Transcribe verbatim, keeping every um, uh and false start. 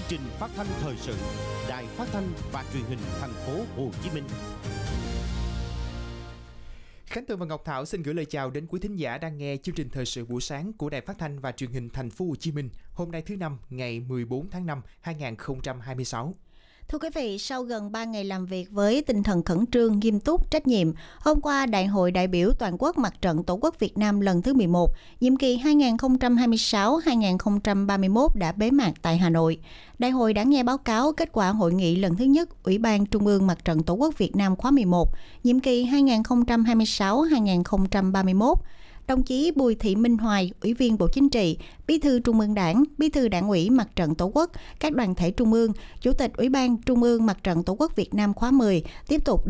trình phát thanh thời sự, Đài Phát thanh và Truyền hình Thành phố Hồ Chí Minh. Khánh Tường và Ngọc Thảo xin gửi lời chào đến quý thính giả đang nghe chương trình thời sự buổi sáng của Đài Phát thanh và Truyền hình Thành phố Hồ Chí Minh. Hôm nay thứ năm, ngày mười bốn tháng năm, hai nghìn không trăm hai mươi sáu. Thưa quý vị, sau gần ba ngày làm việc với tinh thần khẩn trương, nghiêm túc, trách nhiệm, hôm qua Đại hội đại biểu Toàn quốc Mặt trận Tổ quốc Việt Nam lần thứ mười một, nhiệm kỳ hai nghìn không trăm hai mươi sáu đến hai nghìn không trăm ba mươi mốt đã bế mạc tại Hà Nội. Đại hội đã nghe báo cáo kết quả hội nghị lần thứ nhất Ủy ban Trung ương Mặt trận Tổ quốc Việt Nam khóa mười một, nhiệm kỳ hai nghìn không trăm hai mươi sáu đến hai nghìn không trăm ba mươi mốt. Đồng chí Bùi Thị Minh Hoài, Ủy viên Bộ Chính trị, Bí thư Trung ương Đảng, Bí thư Đảng ủy Mặt trận Tổ quốc, các đoàn thể trung ương, Chủ tịch Ủy ban Trung ương Mặt trận Tổ quốc Việt Nam khóa mười tiếp tục